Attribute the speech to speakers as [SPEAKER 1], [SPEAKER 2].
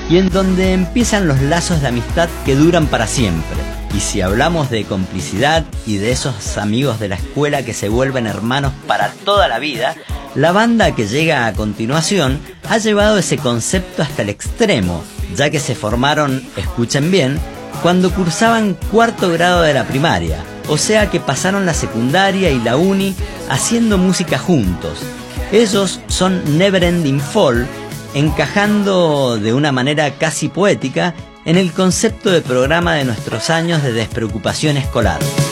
[SPEAKER 1] y en donde empiezan los lazos de amistad que duran para siempre. Y si hablamos de complicidad y de esos amigos de la escuela que se vuelven hermanos para toda la vida, la banda que llega a continuación ha llevado ese concepto hasta el extremo, ya que se formaron, escuchen bien, cuando cursaban cuarto grado de la primaria, o sea que pasaron la secundaria y la uni haciendo música juntos. Ellos son Neverending Fall, encajando de una manera casi poética en el concepto de programa de nuestros años de despreocupación escolar.